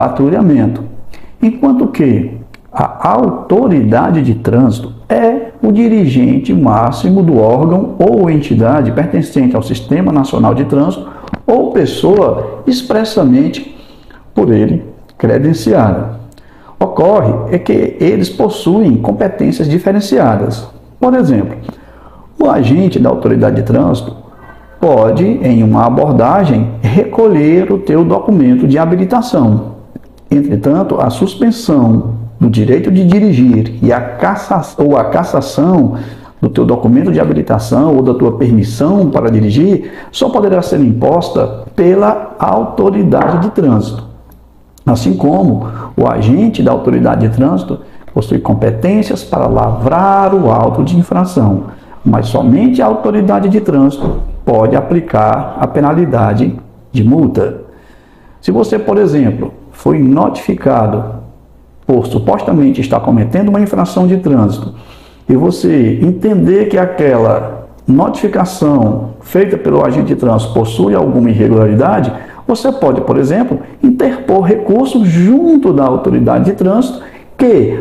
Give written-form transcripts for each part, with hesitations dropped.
patrulhamento, enquanto que a autoridade de trânsito é o dirigente máximo do órgão ou entidade pertencente ao Sistema Nacional de Trânsito ou pessoa expressamente por ele credenciada. Ocorre que eles possuem competências diferenciadas. Por exemplo, o agente da autoridade de trânsito pode, em uma abordagem, recolher o teu documento de habilitação. Entretanto, a suspensão do direito de dirigir e a cassação do teu documento de habilitação ou da tua permissão para dirigir só poderá ser imposta pela autoridade de trânsito. Assim como o agente da autoridade de trânsito possui competências para lavrar o auto de infração, mas somente a autoridade de trânsito pode aplicar a penalidade de multa. Se você, por exemplo, foi notificado por supostamente estar cometendo uma infração de trânsito e você entender que aquela notificação feita pelo agente de trânsito possui alguma irregularidade, você pode, por exemplo, interpor recurso junto da autoridade de trânsito que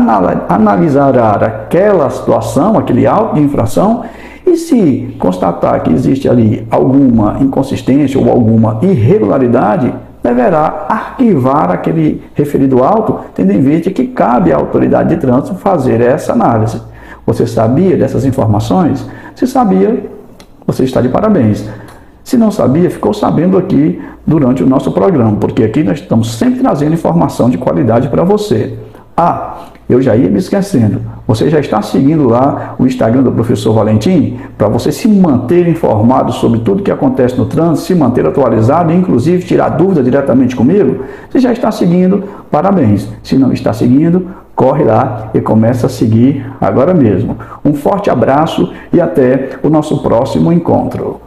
analisará aquela situação, aquele auto de infração, e se constatar que existe ali alguma inconsistência ou alguma irregularidade, deverá arquivar aquele referido auto, tendo em vista que cabe à autoridade de trânsito fazer essa análise. Você sabia dessas informações? Se sabia, você está de parabéns. Se não sabia, ficou sabendo aqui durante o nosso programa, porque aqui nós estamos sempre trazendo informação de qualidade para você. Eu já ia me esquecendo. Você já está seguindo lá o Instagram do professor Valentim? Para você se manter informado sobre tudo que acontece no trânsito, se manter atualizado e inclusive tirar dúvida diretamente comigo? Você já está seguindo? Parabéns. Se não está seguindo, corre lá e começa a seguir agora mesmo. Um forte abraço e até o nosso próximo encontro.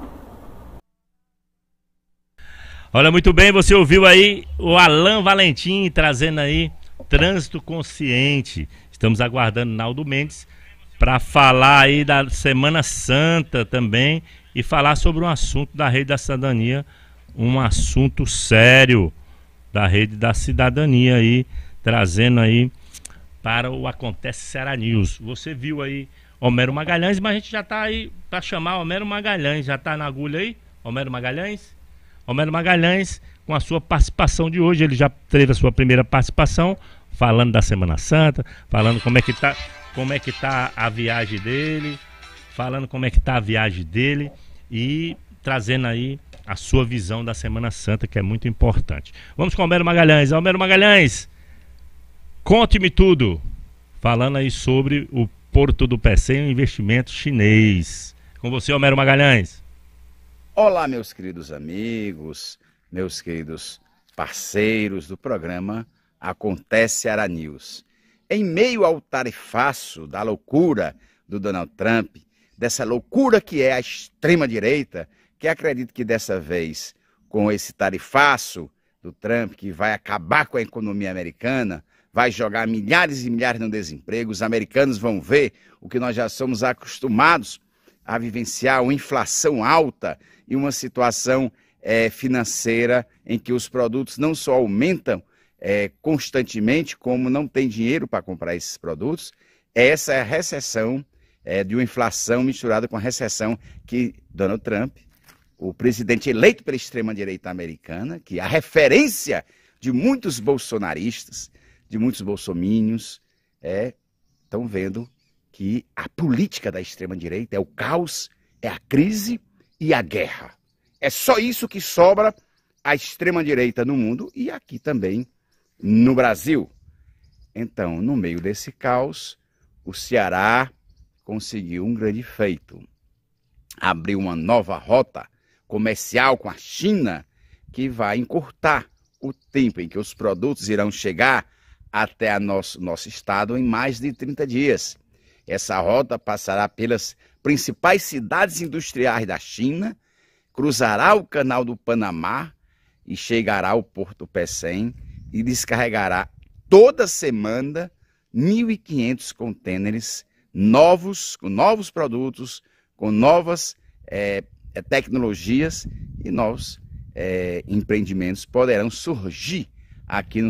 Olha, muito bem, você ouviu aí o Alan Valentim trazendo aí Trânsito Consciente. Estamos aguardando Naldo Mendes para falar aí da Semana Santa também e falar sobre um assunto da Rede da Cidadania, um assunto sério da Rede da Cidadania aí, trazendo aí para o Acontece Ceará News. Você viu aí Homero Magalhães, mas a gente já está aí para chamar Homero Magalhães, já está na agulha aí, Homero Magalhães? Homero Magalhães, com a sua participação de hoje, ele já teve a sua primeira participação, falando da Semana Santa, falando como é que tá a viagem dele, e trazendo aí a sua visão da Semana Santa, que é muito importante. Vamos com o Homero Magalhães. Homero Magalhães, conte-me tudo, falando aí sobre o Porto do Pecém, um investimento chinês. Com você, Homero Magalhães. Olá, meus queridos amigos, meus queridos parceiros do programa Acontece Ceará News. Em meio ao tarifaço da loucura do Donald Trump, dessa loucura que é a extrema-direita, que acredita que dessa vez, com esse tarifaço do Trump, que vai acabar com a economia americana, vai jogar milhares e milhares no desemprego, os americanos vão ver o que nós já somos acostumados a vivenciar, uma inflação alta e uma situação financeira em que os produtos não só aumentam constantemente, como não tem dinheiro para comprar esses produtos. Essa é a recessão de uma inflação misturada com a recessão que Donald Trump, o presidente eleito pela extrema-direita americana, que é a referência de muitos bolsonaristas, de muitos bolsomínios, estão vendo que a política da extrema-direita é o caos, é a crise e a guerra. É só isso que sobra à extrema-direita no mundo e aqui também no Brasil. Então, no meio desse caos, o Ceará conseguiu um grande feito. Abriu uma nova rota comercial com a China que vai encurtar o tempo em que os produtos irão chegar até nosso estado em mais de 30 dias. Essa rota passará pelas principais cidades industriais da China, cruzará o Canal do Panamá e chegará ao Porto Pecém e descarregará toda semana 1.500 contêineres novos, com novos produtos, com novas tecnologias e novos empreendimentos poderão surgir aqui no